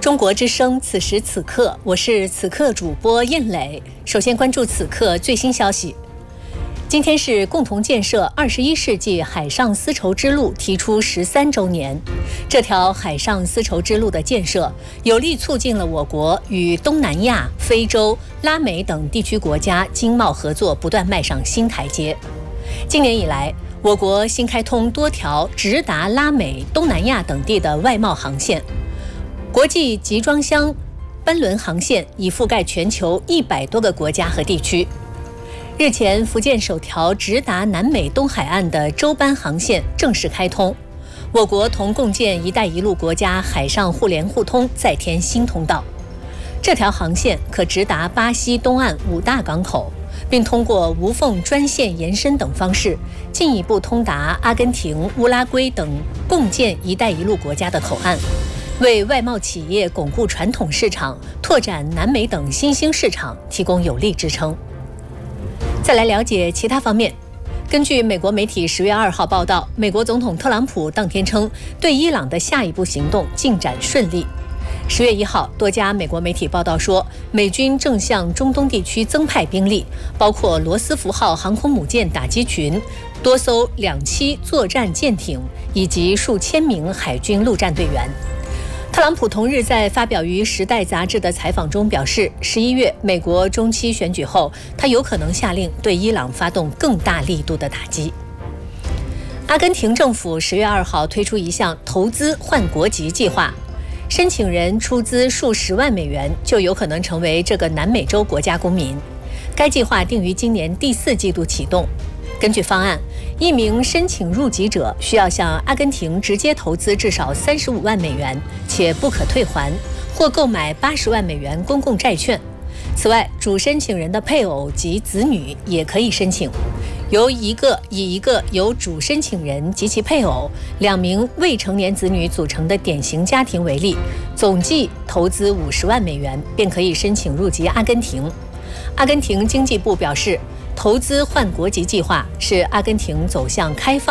中国之声，此时此刻，我是此刻主播燕磊。首先关注此刻最新消息。今天是共同建设21世纪海上丝绸之路提出13周年。这条海上丝绸之路的建设，有力促进了我国与东南亚、非洲、拉美等地区国家经贸合作不断迈上新台阶。今年以来，我国新开通多条直达拉美、东南亚等地的外贸航线。国际集装箱班轮航线已覆盖全球100多个国家和地区。日前，福建首条直达南美东海岸的洲班航线正式开通，我国同共建“一带一路”国家海上互联互通再添新通道。这条航线可直达巴西东岸5大港口，并通过无缝专线延伸等方式，进一步通达阿根廷、乌拉圭等共建“一带一路”国家的口岸，为外贸企业巩固传统市场、拓展南美等新兴市场提供有力支撑。再来了解其他方面。根据美国媒体10月2号报道，美国总统特朗普当天称，对伊朗的下一步行动进展顺利。10月1号，多家美国媒体报道说，美军正向中东地区增派兵力，包括罗斯福号航空母舰打击群、多艘2栖作战舰艇以及数千名海军陆战队员。特朗普同日在发表于《时代》杂志的采访中表示，11月美国中期选举后，他有可能下令对伊朗发动更大力度的打击。阿根廷政府10月2号推出一项投资换国籍计划，申请人出资数10万美元就有可能成为这个南美洲国家公民。该计划定于今年第4季度启动。根据方案，一名申请入籍者需要向阿根廷直接投资至少35万美元，且不可退还，或购买80万美元公共债券。此外，主申请人的配偶及子女也可以申请。以一个由主申请人及其配偶、2名未成年子女组成的典型家庭为例，总计投资50万美元，便可以申请入籍阿根廷。阿根廷经济部表示，投资换国籍计划是阿根廷走向开放